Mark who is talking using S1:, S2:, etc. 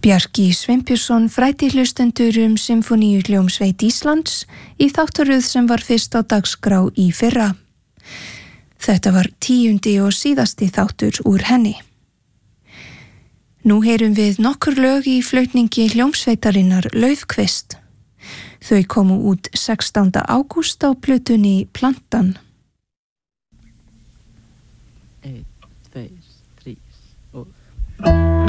S1: Bjarki Sveinbjörnsson fræddi hlustendur Sinfóníuhljómsveit Íslands í þáttaröð sem var fyrst á dagskrá í fyrra. Þetta var 10. og síðasti þáttur úr henni. Nú heyrum við nokkur lög í flautningi hljómsveitarinnar Laufkvist. Þau komu út 16. ágúst á plötunni Plantan.
S2: 1, 2, 3 og...